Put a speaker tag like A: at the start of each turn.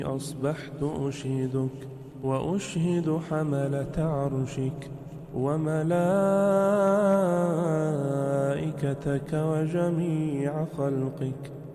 A: أصبحت أشهدك وأشهد حملة عرشك وملائكتك وجميع خلقك